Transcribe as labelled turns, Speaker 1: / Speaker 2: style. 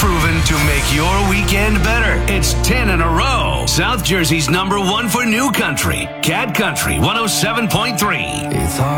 Speaker 1: proven to make your weekend better. It's 10 in a row. South Jersey's #1 for new country. Cat Country 107.3.